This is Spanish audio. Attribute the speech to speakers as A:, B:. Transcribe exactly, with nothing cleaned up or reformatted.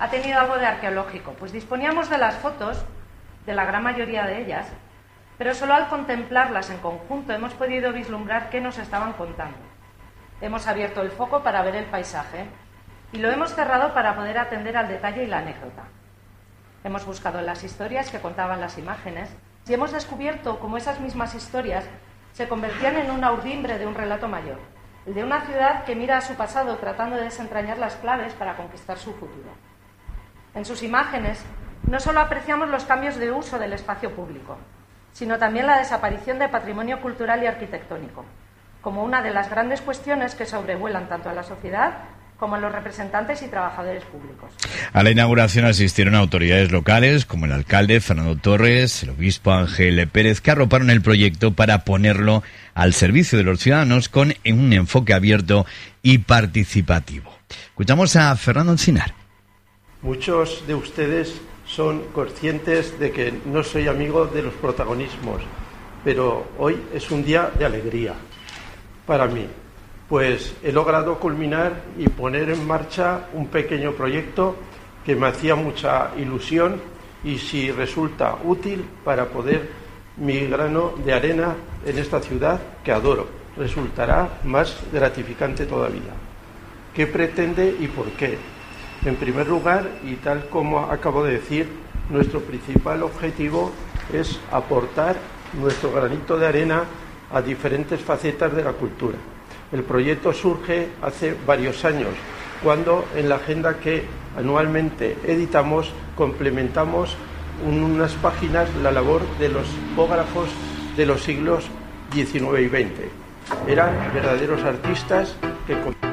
A: ha tenido algo de arqueológico, pues disponíamos de las fotos, de la gran mayoría de ellas, pero solo al contemplarlas en conjunto hemos podido vislumbrar qué nos estaban contando. Hemos abierto el foco para ver el paisaje y lo hemos cerrado para poder atender al detalle y la anécdota. Hemos buscado las historias que contaban las imágenes y hemos descubierto cómo esas mismas historias se convertían en una urdimbre de un relato mayor, el de una ciudad que mira a su pasado tratando de desentrañar las claves para conquistar su futuro. En sus imágenes no solo apreciamos los cambios de uso del espacio público, sino también la desaparición de patrimonio cultural y arquitectónico, como una de las grandes cuestiones que sobrevuelan tanto a la sociedad como a los representantes y trabajadores públicos.
B: A la inauguración asistieron autoridades locales como el alcalde Fernando Torres, el obispo Ángel Pérez, que arroparon el proyecto para ponerlo al servicio de los ciudadanos con un enfoque abierto y participativo. Escuchamos a Fernando Encinar.
C: Muchos de ustedes son conscientes de que no soy amigo de los protagonismos, pero hoy es un día de alegría para mí, pues he logrado culminar y poner en marcha un pequeño proyecto que me hacía mucha ilusión y si resulta útil para poder mi grano de arena en esta ciudad que adoro, resultará más gratificante todavía. ¿Qué pretende y por qué? En primer lugar, y tal como acabo de decir, nuestro principal objetivo es aportar nuestro granito de arena a diferentes facetas de la cultura. El proyecto surge hace varios años, cuando en la agenda que anualmente editamos complementamos en unas páginas la labor de los tipógrafos de los siglos diecinueve y veinte. Eran verdaderos artistas que